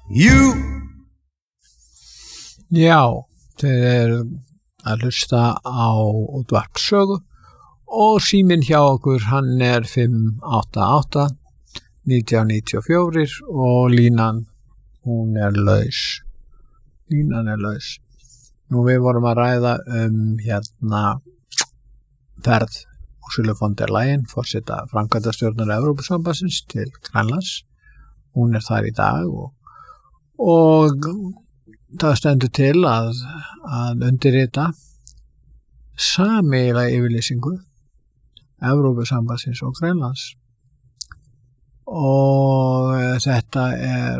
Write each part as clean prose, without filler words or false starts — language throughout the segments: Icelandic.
Já, þeir að hlusta á útvarpssögu og síminn hjá okkur hann 588 1994 og línan hún laus. Línan laus. Nú við vorum að ræða ferð Ursulu von der Leyen, forseta framkvæmdastjórnar Evrópusambandsins til Grænlands. Hún þar í dag og það stendur til að undirrita sameiginlega yfirlýsingu Evrópusambandsins og Grænlands. Og þetta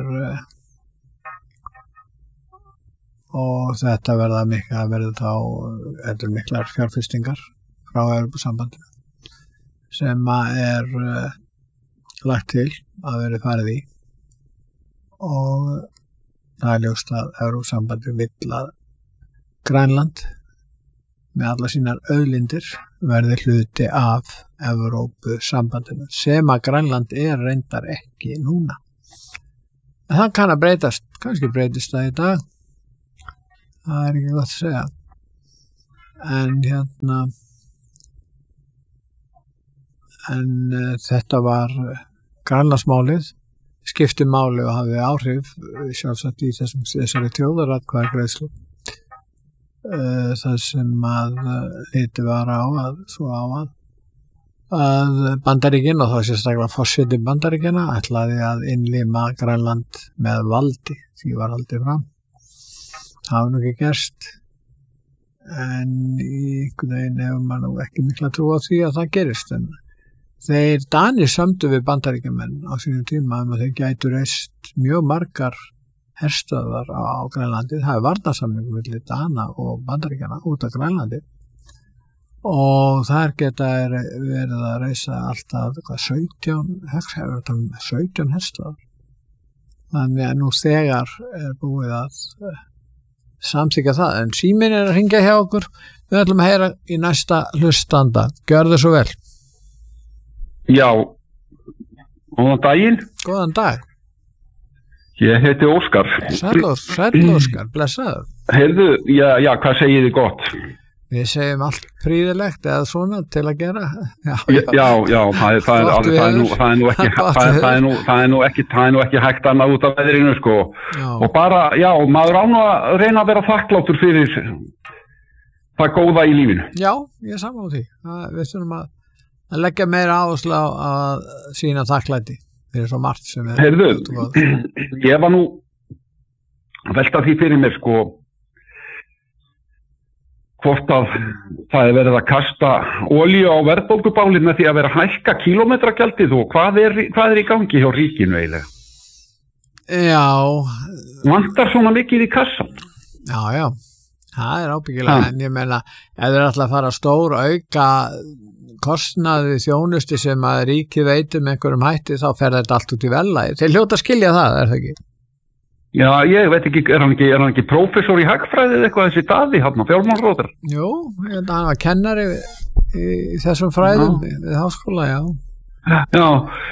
verða miklar fjárfestingar frá Evrópusambandinu sem lagt til að verði farið í og það ljóst að Evrópusambandið vill að Grænland með alla sínar auðlindir verði hluti af Evrópusambandinu sem að Grænland reyndar ekki núna. En það kann að breytast, kannski breytist það í dag. Það ekki gott að segja. En þetta var Grænlandsmálið, skipti máli og hafði áhrif sjálfsagt í þessari þjóðaratkvæðagreiðslu. Það sem að litið var á að Bandaríkin og þá sérstaklega forseti Bandaríkjanna ætlaði að innlima Grænland með valdi, því var haldið fram. Það var nú ekki gerst, en í einhvern veginn hefur maður nú ekki mikla trú á því að það gerist. En þeir Danir sömdu við Bandaríkjamenn á sínum tíma að þeir gætu reist mjög margar herstöðvar á Grænlandi. Það varnarsamningur milli Dana og Bandaríkjanna út af Grænlandi og þar geta verið að reisa alltaf 17 herstöðvar. Þannig að nú þegar búið að samþykkja það, en síminn að hringja hjá okkur. Við ætlum að heyra í næsta hlustanda. Gjörðu svo vel. Já, góðan daginn. Góðan dag. Ég heiti Óskar. Sæll Óskar, blessaður. Heyrðu, já, hvað segið þið gott? Við segjum allt fríðilegt eða svona til að gera. Já, það er nú ekki hægt annað út af veðrinu, sko. Já. Og bara, já, maður á nú að reyna að vera þakkláttur fyrir það góða í lífinu. Já, ég sammála því. Við þurfum að leggja meira áherslu á að sýna þakklæti fyrir svo margt sem Heyrðu, ég var nú að velta því fyrir mér, sko, hvort að það verið að kasta olíu á verðbólgubálið með því að vera að hækka kílómetragjaldið og hvað er í gangi hjá ríkinu eiginlega? Já. Vantar svona mikið í kassan? Já, það ábyggilega, en ég meina, ef þeir ætla að fara stór auka kostnaði þjónustu sem að ríkið veitir með einhverjum hætti, þá fer þetta allt út í verðlagi. Þeir hljóta að skilja það, það ekki? Já, ég veit ekki, er hann ekki prófessor í hagfræði eða eitthvað þessi Daði, fjármálaráðherra? Jú, hann var kennari í þessum fræðum við háskóla, já. Já,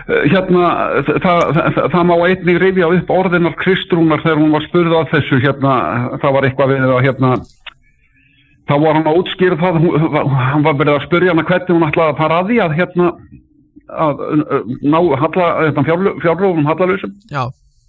það má einnig rifja upp orðinnar Kristrúnar þegar hún var spurð að þessu, það var eitthvað við að, þá var hann að útskýra það, hann var verið að spyrja hana hvernig hún ætlaði að fara að því að ná fjárlögum hallalausum. Já.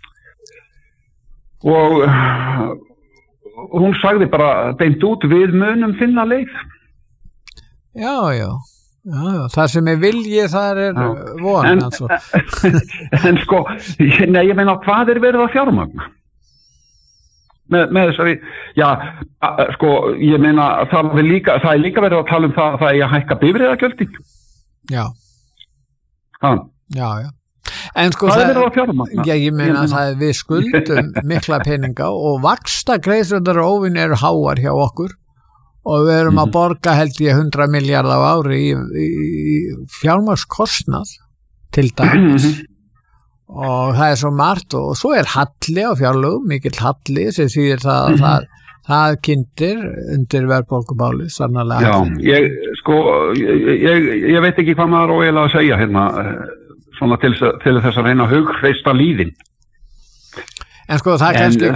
Og hún sagði bara beint út, við munum finna leið. Já, það sem viljið þar von. En sko, nei, ég meina, hvað verið að fjármagna? Með þessari, já, sko, ég meina, það er líka verið að tala um það að það er að hækka bifreiðagjöldin. Já. Já. En sko ég meina að það við skuldum mikla peninga og vaxtagreiðslurnar og óvin eru háar hjá okkur og við erum að borga held ég 100 milljarða á ári í fjármagnskostnað til dæmis og það svo margt og svo halli á fjárlögum, mikill halli sem þýðir það að það kyndir undir verðbólgubálið sannarlega. Já, ég veit ekki hvað maður á eiginlega að segja hérna svona til þess að reyna að hugreista líðin. En sko það kannski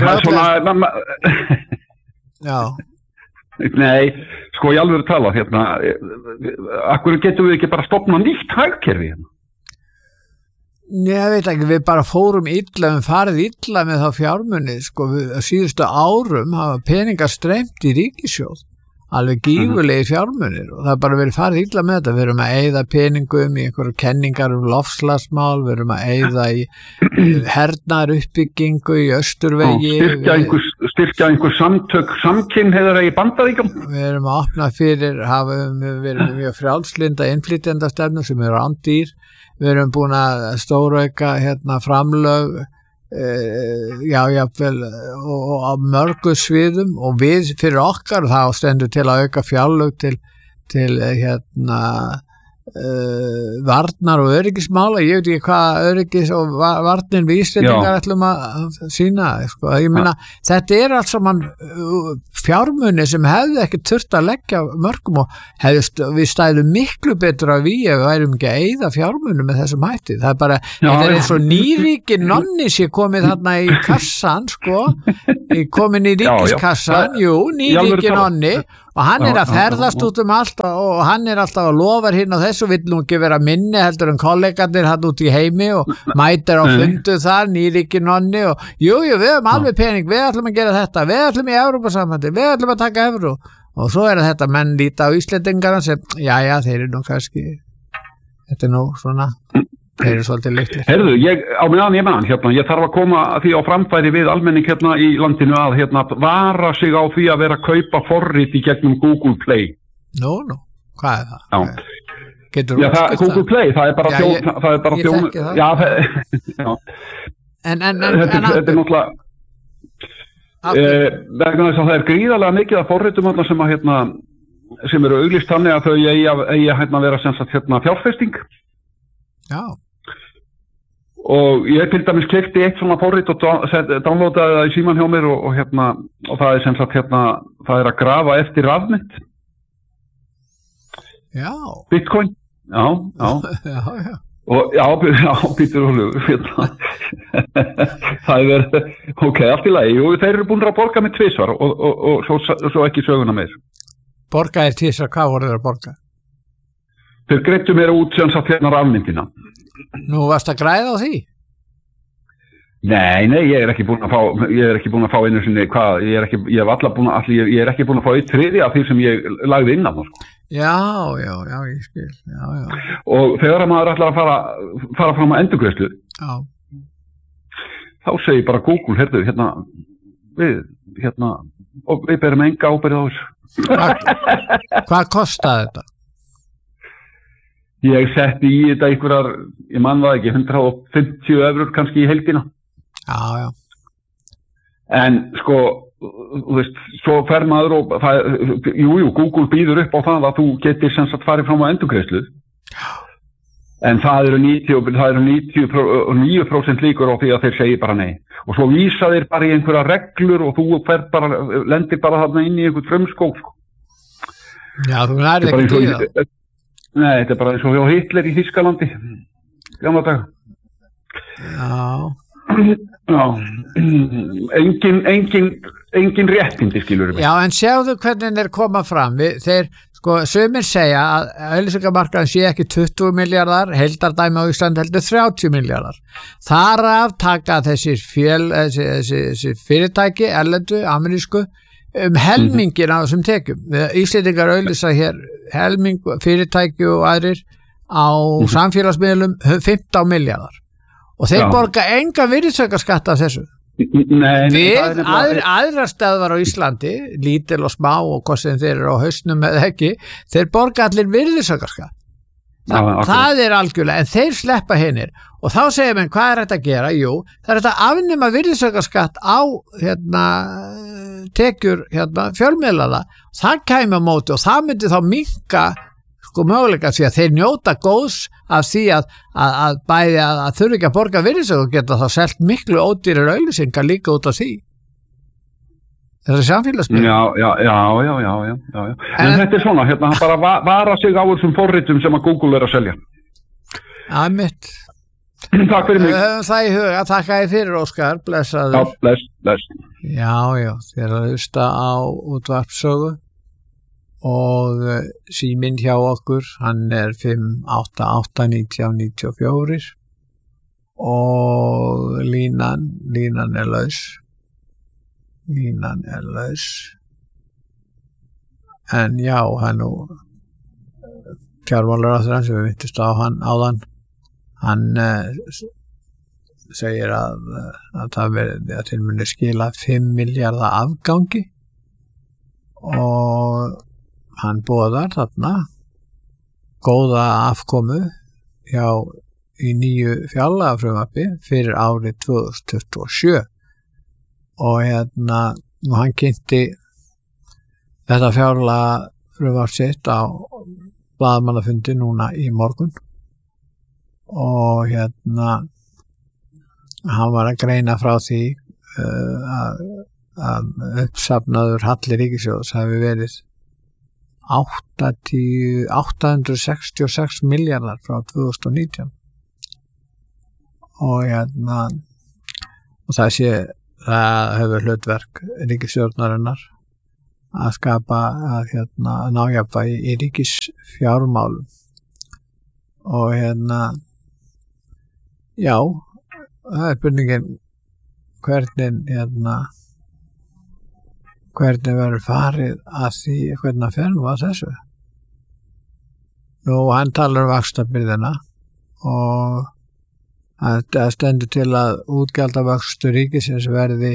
Já. Nei, sko ég alveg tala hérna, akkur getum við ekki bara stofna nýtt hagkerfi hérna? Nei, ég veit ekki, við bara fórum farið illa með þá fjármuni, sko, síðustu árum hafa peningar streymt í ríkissjóð, alveg gífurlegir fjármunir og það bara verið farið illa með þetta, við erum að eyða peningum í einhverju kenningar loftslagsmál, við erum að eyða í hernar uppbyggingu í Austurvegi. Styrkja einhver samtök samkynhneigðara í Bandaríkjum. Við erum að opna fyrir, við erum mjög frjálslynda innflytjendastefnu sem eru andýr. Við erum búin að stórauka framlög jafnvel og á mörgu sviðum og við fyrir okkar þá stendur til að auka fjárlög til varnar og öryggismála, ég veit ekki hvað öryggis og varnir við Íslendingar ætlum að sína, sko. Ég meina, þetta allt saman fjármuni sem hefði ekki þurft að leggja mörgum og við stæðum miklu betur að við værum ekki að eyða fjármuni með þessum hætti, það bara, þetta eins og nýríki nonni sé komið þarna í kassan, sko, komin í ríkiskassan, nýríki nonni og hann að ferðast út allt og hann alltaf að lofa hinn og þessu vill nú ekki vera minni heldur en kollegarnir hann út í heimi og mætir á fundu þar, nýríki nonni og við höfum alveg pening, við ætlum að gera þetta, við ætlum í Evrópusambandi, við ætlum að taka evró og svo þetta menn líta á Íslendingarna sem, þeir nú kannski, þetta nú svona, þeir svolítið lykklir. Herðu, ég þarf að koma því á framfæri við almenning í landinu að vara sig á því að vera að kaupa forrit í gegnum Google Play. Nú, hvað það? Google Play, það bara þjón. Þetta náttúrulega vegna þess að það gríðarlega mikið að forritum sem eru auglýst þannig að þau eigi að vera sem sagt fjárfesting. Já. Og ég til dæmis keypti eitt svona forrit og downloadaði það í síman hjá mér og það sem sagt það að grafa eftir rafmynt. Já. Bitcoin. Já. Og býtur og hlugur. Það allt í lagi. Og þeir eru búin að borga mig 2 og svo ekki söguna meir. Borga 2, hvað voru þeir að borga? Þeir greittu mér út sem sagt rafmyntina. Nú varst að græða á því? Nei, ég er ekki búin að fá einu sinni hvað, ég er ekki búin að fá 1/3 af því sem ég lagði inn á það, sko. Já, ég skil, já. Og þegar maður ætlar að fara fram að endurgreiðslu, þá segir bara Google, heyrðu, og við berum enga ábyrgð á þessu. Hvað kostaði þetta? Ég setti í þetta einhverjar, ég man það ekki, 150 eurur kannski í heildina. Já. En sko, þú veist, svo fer maður og Google býður upp á það að þú getur sem sagt farið fram á endurgreiðslu. En það eru 99% líkur á því að þeir segi bara nei. Og svo vísa þeir bara í einhverja reglur og þú lendir bara þarna inn í einhvern frumskóg. Já, þú nærði ekki til það. Nei, þetta bara eins og hjá Hitler í Þýskalandi. Gamla dag. Já. Engin réttindi, skilur við. Já, en sjáðu hvernig þeir koma fram. Þeir, sumir segja að auglýsingamarkaðurinn sé ekki 20 milljarðar, heildardæmi á Íslandi heldur 30 milljarðar. Þar af taka þessi fyrirtæki, erlendu, amerísku, helmingin á þessum tekjum. Íslendingar auglýsa hér helming fyrirtæki og aðrir á samfélagsmiðlum 15 milljarðar og þeir borga enga virðisaukaskatt af þessu. Við aðrar stöðvar á Íslandi, lítil og smá og hvað sem þeir eru á hausnum eða ekki, þeir borga allir virðisaukaskatt. Það algjörlega, en þeir sleppa hinnir og þá segir menn, hvað þetta að gera? Jú, það þetta að afnema virðisaukaskatt á tekjur fjölmiðlana, það kæmi á móti og það myndi þá minnka möguleika því að þeir njóta góðs af því að bæði að þurfi ekki að borga virðisaukaskatt og geta þá selt miklu ódýrar auglýsingar líka út af því. Þessi samfélagsmiðlar. Já. En þetta svona, hann bara vara sig á þessum forritum sem að Google að selja. Mitt. Takk fyrir mig. Það í huga, takk að þið fyrir Óskar, blessaður. Já, bless. Já, þér að hlusta á útvarpssögu og síminn hjá okkur, hann er 588-1994 og línan er laus. En já, hann nú fjármálaráðherra sem við myndist á hann áðan, hann segir að það verði að til muni skila 5 milljarða afgangi og hann boðar þarna góða afkomu í nýju fjárlagafrumvarpi fyrir árið 2027 og hann kynnti þetta fjárlagafrumvarp sitt á blaðamannafundi núna í morgun og hann var að greina frá því að uppsafnaður halli ríkissjóðs hafi verið 866 milljarðar frá 2019 og það hefur hlutverk ríkisstjórnarinnar að skapa að ná jafnvægi í ríkisfjármálum og já, það er spurningin hvernig verður farið að því hvernig fer nú að þessu. Nú, hann talar vaxtabyrðina og það stendur til að útgjaldavöxtur ríkisins verði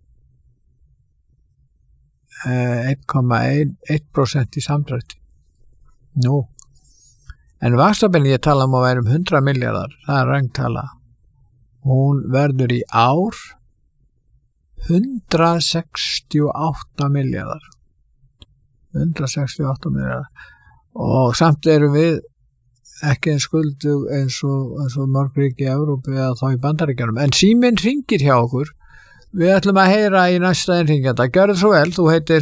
1,1% í samdrætti. Nú, en vaxtabyrðin ég tala að vera 100 milljarðar, það er röngtala. Hún verður í ár 168 milljarðar og samt erum við ekki eins skuldug eins og mörg ríki í Evrópu eða þá í Bandaríkjunum, en síminn hringir hjá okkur. Við ætlum að heyra í næsta innringenda. Gjörðu svo vel, þú heitir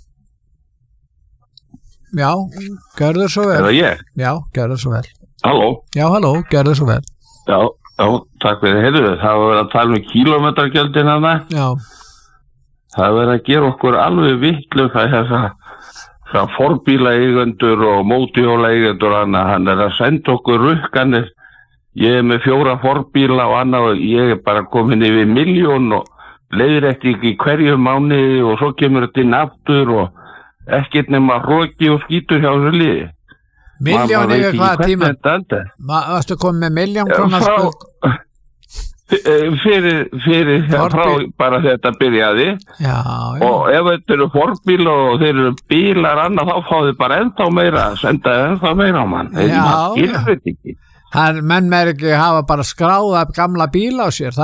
gjörðu svo vel. Er það ég? Já, gjörðu svo vel. Halló? Já, halló, gjörðu svo vel. Já, takk fyrir. Heyrðu, það var verið að tala kílómetragjöldin hana. Já. Það var verið að gera okkur alveg vitlu það forbílaeigendur og mótuhjólaeigendur hann er að senda okkur rukkanir. Ég er með 4 forbíla og annað og ég er bara komin yfir 1 milljón og leiðrétting í hverju mánuði og svo kemur þetta inn aftur og ekkert nema hroki og skítur hjá þessu liði. 1 milljón yfir hvað tíma? Varstu komið með 1 milljón krónar skuld? Fyrir frá bara þetta byrjaði. Já. Og ef þetta eru forbíl og þeir eru bílar annað þá fá þið bara ennþá meira, senda ennþá meira á mann. Já. Menn með ekki hafa bara skráða gamla bíla á sér.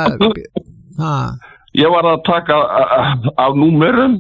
Ég var að taka af númerum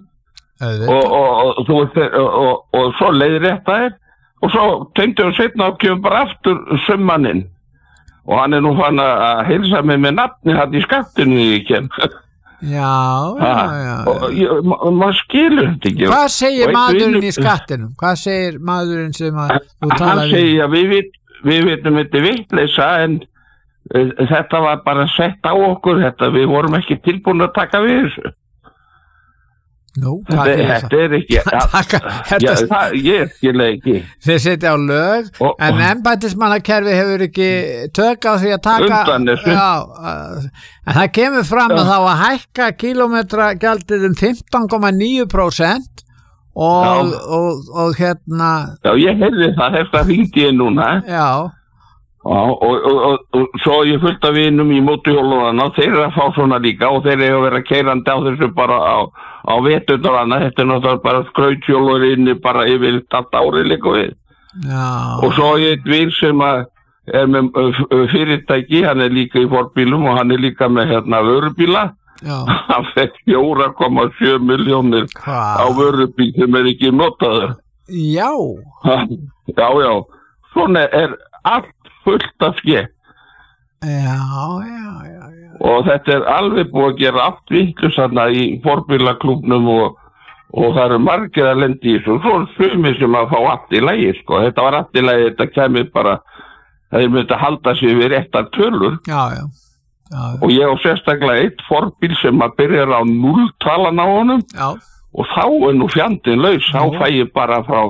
og svo leiðréttaðir og svo tengdu við setna og kemur bara aftur summaninn og hann er nú fann að heilsa mig með nafni hann í skattinu ég kem. Já. Maður skilur þetta ekki. Hvað segir maðurinn í skattinu? Hvað segir maðurinn sem að þú talar við? Hann segir að við vitum þetta vitleysa en þetta var bara sett á okkur við vorum ekki tilbúin að taka við þessu. Nú, þetta er ekki ég skilja ekki. Þið setja á lög en embættismannakerfi hefur ekki tök á því að taka undan þessu. En það kemur fram að þá að hækka kílómetragjaldið 15,9% og Já, ég heyrði það þetta hringdi ég núna. Já. Og svo ég fullt af vinum í mótuhjólunana og þeir eru að fá svona líka og þeir eru að vera keirandi á þessu bara á veturnar annað. Þetta er náttúrulega bara skrautjólur inni bara yfir þetta árið líka við. Já. Og svo ég vil sem að er með fyrirtæki, hann er líka í forbílum og hann er líka með vörubíla. Já. Hann fekk 4,7 milljónir á vörubíl sem er ekki notaður. Já. Já. Svona er allt fullt af skekk. Já. Og þetta er alveg búið að gera allt vitlaust þarna í forbílaklúbnum og það eru margir að lendi í þessu. Svo er sumir sem að fá allt í lagi, sko. Þetta var allt í lagi, þetta kemur bara, þeir myndi halda sig við réttar tölur. Já. Og ég á sérstaklega eitt forbíl sem að byrja á 0 talan á honum. Já. Og þá nú fjandinn laus, þá fæ ég frá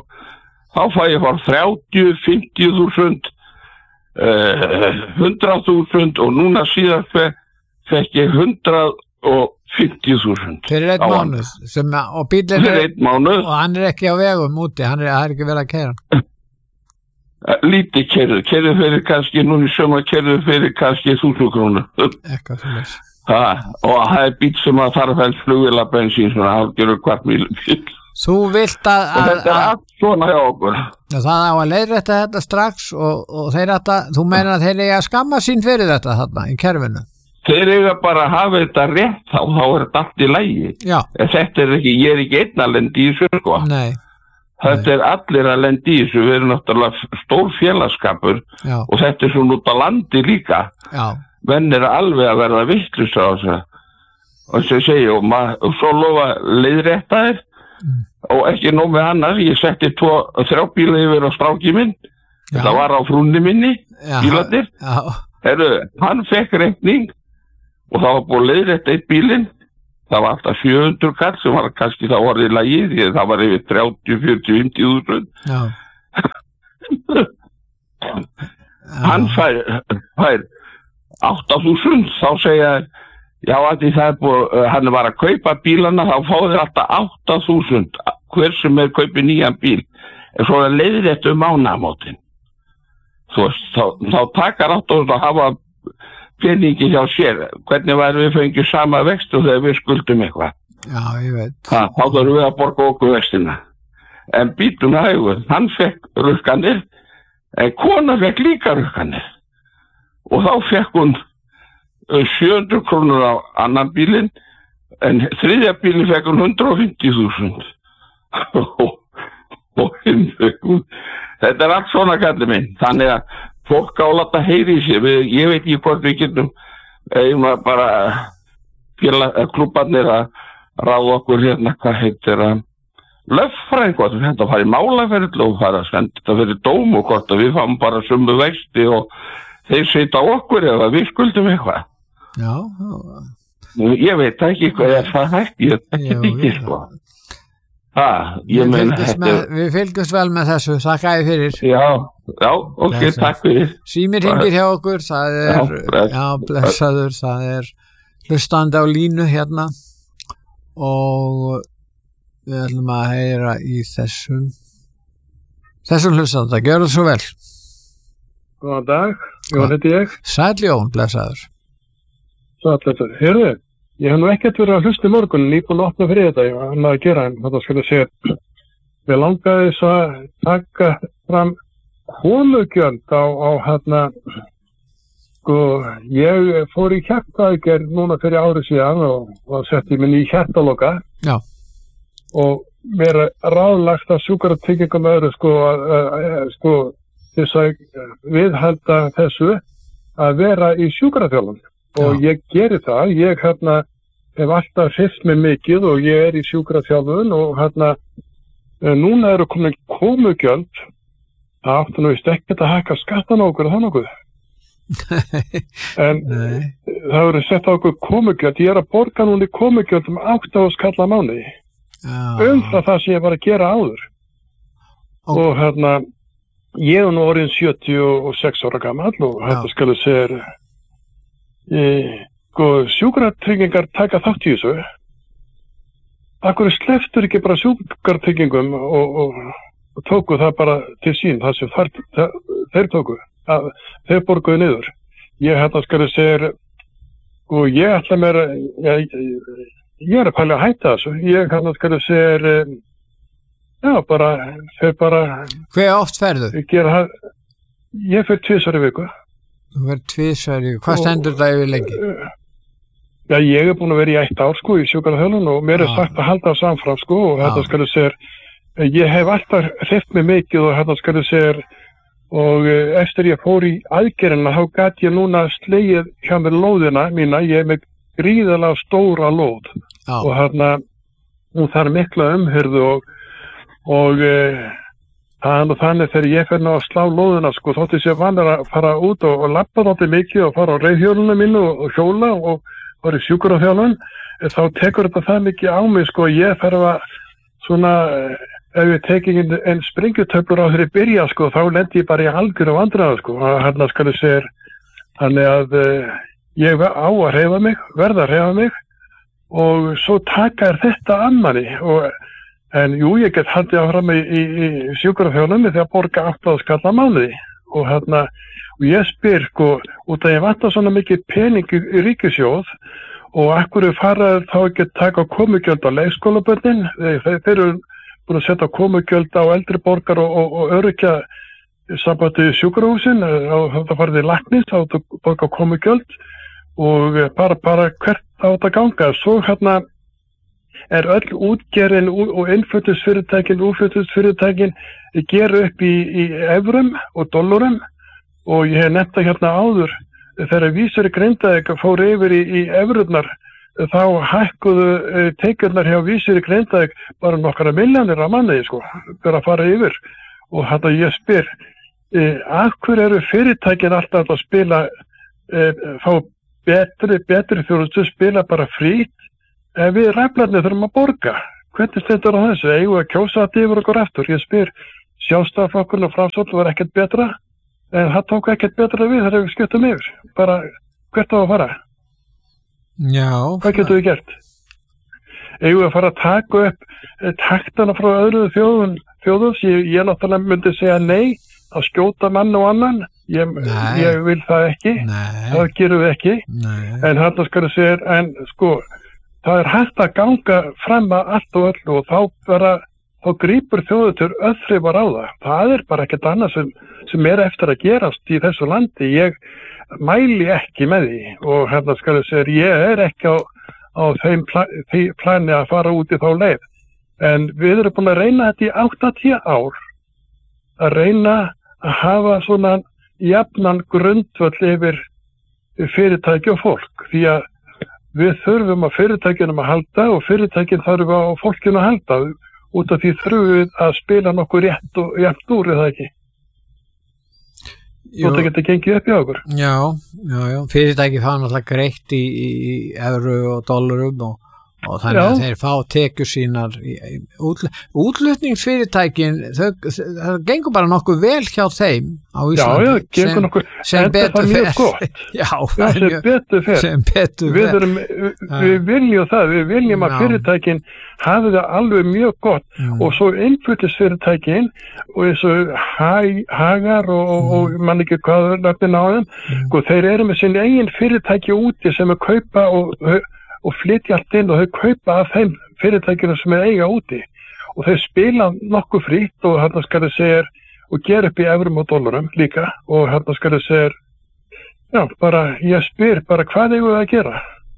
30, 50.000, 100.000 og núna síðan fekk ég 150.000. Fyrir einn mánuð, og bílinn fyrir einn mánuð. Og hann ekki á vegum úti, það ekki verið að keyra. Lítið kerðu fyrir kannski, núna í sumar kerðu fyrir kannski 1.000 krónur. Eitthvað fyrir þess. Og það bíl sem að þarf helst flugvéla bensín, svona hálfgerður kvartbíl. Þú vilt að þetta allt svona hjá okkur. Það á að leiðrétta þetta strax og þú meinar að þeir eiga að skamma sín fyrir þetta þarna í kerfinu? Þeir eiga bara að hafa þetta rétt þá er þetta allt í lagi. Já. Þetta ekki, ég ekki einn að lendi í þessu, sko. Nei. Þetta allir að lendi í þessu, við erum náttúrulega stór félagskapur. Já. Og þetta svona út á landi líka. Já. Menn alveg að verða vitlausir á þessu. Og þess að segja, og svo lofa leiðrétta þér. Og ekki nóg með annars, ég setti 3 bíla yfir á stráki minn. Þetta var á frúnni minni, bílarnir. Herru, hann fekk reikning og það var búið leiðrétt eitt bílinn. Það var alltaf 700 kall sem var kannski þá orðið í lagi, því það var yfir 30, 40, 50.000. Já. Hann fær 8.000, þá segja já, að því hann var að kaupa bílana, þá fáði alltaf 8.000 hver sem kaupi nýjan bíl. En svo leiðrétt mánaðamótin. Þá takar 8.000 að hafa peningi hjá sér. Hvernig væri við fengið sama vextu þegar við skuldum eitthvað? Já, ég veit. Þá þurfum við að borga okkur vextina. En bílum hægur, hann fekk rukkanir, en kona fekk líka rukkanir. Og þá fekk hún 700 krónur á annan bílinn, en þriðja bílinn fekk hún 150.000. Og þetta allt svona kallið minn. Þannig að fólk á að láta heyri í sig. Ég veit ekki hvort við getum bara klúbarnir að ráða okkur hérna, hvað heitir lögfræðing, hvort við þetta fara í málaferðl og fara að senda þetta fyrir dóm og hvort að við fáum bara sömu vexti og þeir setja á okkur eða við skuldum eitthvað. Já. Ég veit ekki hvað það hægt, ég ekki sko. Við fylgjumst vel með þessu, þakka þér fyrir. Já, ok, takk fyrir. Símir hringir hjá okkur, það blessaður, það hlustandi á línu hérna og við ætlum að heyra í þessum hlustanda, gjör það svo vel. Góðan dag, Jón heiti ég. Sæll Jón, blessaður. Sæll, blessaður. Heyrðu, ég hef nú ekkert verið að hlusta í morgun, nýbúin að opna fyrir þetta, ég var að gera en þetta skal ég segja. Við langaði þess að taka fram komugjöld á hérna, sko, ég fór í hjartaaðgerð núna fyrir árið síðan og setti minni í hjartaloka. Já. Og mér ráðlagt að sjúkratryggingum öðru sko þess að viðhalda þessu að vera í sjúkraþjálfun og ég geri það, ég hérna hef alltaf hreyft mig mikið og ég í sjúkraþjálfun og hérna núna eru komin komugjöld, það áttu nú vist ekkert að hækka skattan á okkur og það nokkuð en það verður sett á okkur komugjöld, ég að borga núna í komugjöld 8.000 kall á mánuði. Það sem ég var að gera áður og hérna ég nú orðin 76 ára gamall og þetta skal ég segja sjúkratryggingar taka þátt í þessu. Akkur sleftur ekki bara sjúkratryggingum og tóku það bara til sín það sem þeir tóku þeir borguðu niður. Ég hérna skal ég segja og ég ætla mér ég að pæla að hætta þessu. Ég hérna skal ég segja þeir bara Hve oft ferðu? Ég fer 2 í viku. Þú fer 2 í viku. Hvað stendur það yfir lengi? Já, ég búin að vera í 1 ár sko í sjúkraþjálfun og mér sagt að halda það samfram sko og þetta skal ég segja ég hef alltaf hreyft mig mikið og þetta skal ég segja og eftir ég fór í aðgerðina þá gat ég núna slegið hjá mér lóðina mína, ég með gríðarlega stóra lóð og hérna hún þarf mikla umhirðu og Þannig þegar ég fer nú að slá lóðuna sko, þótti sér vanur að fara út og labba þótti mikið og fara á reiðhjólunum mínu og hjóla og fara í sjúkraþjálfun, þá tekur þetta það mikið á mig sko, ég fer að svona, ef ég tek en springjutöflur á þeirri byrja sko, þá lendi ég bara í algjöru vandræða sko, hérna skal ég segja, þannig að ég á að hreyfa mig, verða að hreyfa mig og svo taka þetta að manni en jú, ég get haldið áfram í sjúkraþjálfunum þegar borga 8 skall á mánuði og ég spyr sko, út að ég vantar svona mikið pening í ríkissjóð og akkur fara þá ekki að taka komugjöld á leikskólabörnin, þeir eru búin að setja komugjöld á eldri borgar og öryrkja sambandi sjúkrahúsin, þá farið í læknis, þá borga komugjöld og bara hvert á þetta ganga, svo er öll útgerðin og innflutningsfyrirtækin, útflutningsfyrirtækin gera upp í evrum og dollarum og ég hef nefnt það áður þegar Vísir í Grindavík fór yfir í evrurnar þá hækkuðu tekjurnar hjá Vísir í Grindavík bara nokkra milljónir á mánuði sko, fyrir að fara yfir og ég spyr af hverju eru fyrirtækin alltaf að spila fá betri þjónustu, spila bara frýtt við ræflarnir þurfum að borga. Hvernig stendur á þessu? Eigum við að kjósa þetta yfir okkur eftir? Ég spyr, Sjálfstæðisflokkurinn og Framsókn var ekkert betra, en það tók ekkert betra við þegar við skiptum yfir. Bara, hvert á að fara? Já. Hvað getum við gert? Eigum við að fara að taka upp taktana frá öðru þjóðum? Ég náttúrulega myndi segja nei, að skjóta mann og annan. Ég vil það ekki. Nei. Það gerum við ekki. Nei. En þarna skal ég segja, en sko, það er hægt að ganga fram að allt og öll og þá grípur þjóðutur öðþrifar á það. Það er bara ekkert annað sem er eftir að gerast í þessu landi. Ég mæli ekki með því og hérna skal ég segja, ég er ekki á þeim plani að fara út í þá leið. En við erum búin að reyna þetta í 80 ár, að reyna að hafa svona jafnan grundvöll yfir fyrirtæki og fólk, því að við þurfum að fyrirtækjunum að halda og fyrirtækin þarf á fólkinu að halda út af því þurfum við að spila nokkuð rétt og jafnt úr, er það ekki? Þú þetta getur gengið upp í okkur. Já. Fyrirtæki fá náttúrulega greitt í evru og dollarum og þannig að þeir fá tekjur sínar útflutningsfyrirtækin það gengur bara nokkuð vel hjá þeim á Íslandi gengur nokkuð, en það er mjög gott sem betur fer við viljum að fyrirtækin hafi það alveg mjög gott og svo innflutningsfyrirtækin og eins og Hagar og mann ekki hvað nöfnin á þeim þeir eru með sín eigin fyrirtæki úti sem er kaupa og flytja allt inn og þau kaupa af þeim fyrirtækjum sem er eiga úti og þau spila nokkuð frýtt og hérna skal ég segja og gera upp í evrum og dollarum líka og hérna skal ég segja ég spyr bara hvað eigum við að gera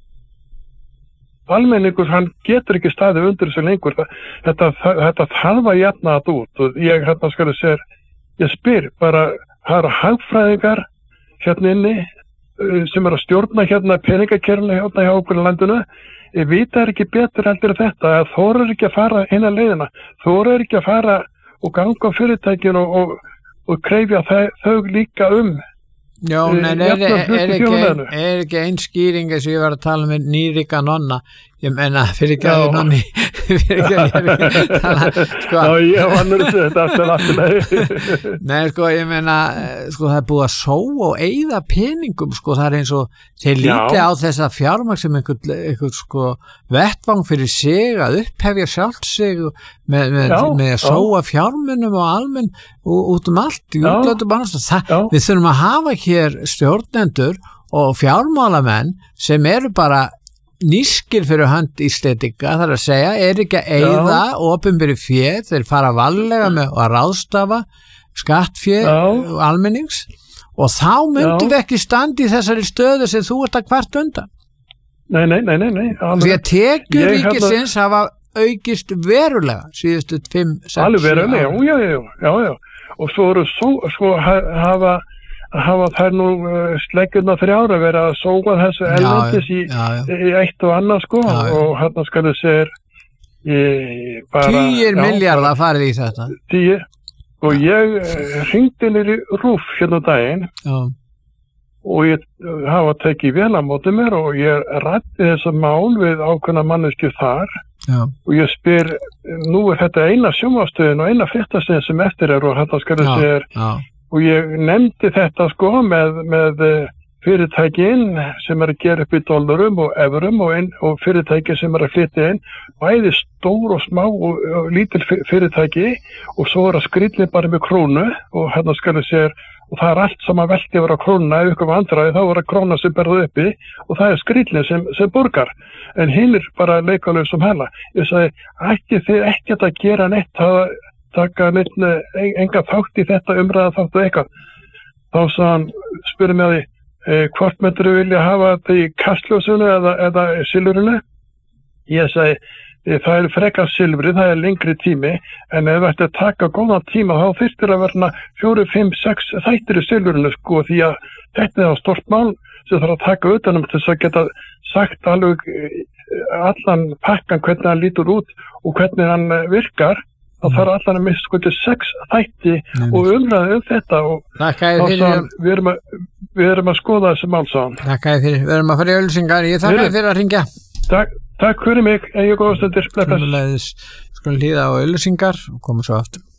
almenningur hann getur ekki staðið undir þessu lengur þetta þarf að jafna þetta út og ég hérna skal ég segja ég spyr bara það eru hagfræðingar hérna inni sem að stjórna hérna peningakerfinu hérna hjá okkur í landinu vita ekki betur heldur þetta að þorir ekki að fara inn að leiðina þorir ekki að fara og ganga á fyrirtækin og krefja þau líka Já, er ekki einn skýring eins og ég var að tala með nýrika nonna ég menna fyrir ekki að nonni fyrir ekki að sko ég var nörðu þetta aftur Nei, sko, ég menna sko það er búið að sóa og eyða peningum sko það er eins og þeir líti á þessa fjármagn sem einhvern sko vettvang fyrir sig að upphefja sjálft sig með að sóa fjármunum og almenn út allt við þurfum að hafa hér stjórnendur og fjármálamenn sem eru bara nískir fyrir hönd Íslendinga þar að segja, er ekki að eyða opinberi fé, þeir fara varlega með að ráðstafa skattfé almennings og þá myndum við ekki standi í þessari stöðu sem þú ert að kvart undan Nei því að tekjur ríkisins hafa aukist verulega síðustu 5-6 alveg verulega, já og svo hafa þær nú sleggjurna 3 ára verið að sóa þessu erlendis í eitt og annað sko og hérna skal ég segja 10 milljarða farið í þetta 10 Sko ég hringdi niður í RÚV hérna daginn og ég hafa tekið vel á móti mér og ég ræddi þessa mál við ákveðna manneskju þar og ég spyr, nú þetta eina sjónvarpsstöðin og eina fréttastöðin sem eftir og þetta skal og ég nefndi þetta sko með fyrirtækin sem að gera upp í dollarum og eurum og fyrirtæki sem að flytja inn, bæði stór og smá og lítil fyrirtæki og svo að skrýtli bara með krónu og hérna skal ég segja og það allt saman velti yfir á krónuna ef ykkur vandræði þá króna sem berðu uppi og það skrýtli sem borgar en hinn bara leikalaus sem hella. Ég sagði, ætti þið ekkert að gera neitt taka neitt enga þátt í þetta umræða þátt og eitthvað. Þá sagði hann, spurði mig að því hvort myndir þú vilja hafa þetta í kastljósinu eða silfrinu? Ég sagði, það frekar silfri, það lengri tími, en ef þú ætti að taka góðan tíma þá þyrftir að verna 4, 5, 6 þættir í silfrinu sko því að þetta þá stórt mál sem þarf að taka utanum til þess að geta sagt alveg allan pakkan hvernig hann lítur út og hvernig hann virkar. Það þarf allan að mista 6 þætti og umræði þetta og við erum að skoða þessi mál saman. Takk fyrir, við erum að fara í auglýsingar. Ég þakka fyrir að ringja. Takk fyrir mig, góða stundir. Skulum hlýða á auglýsingar og koma svo aftur.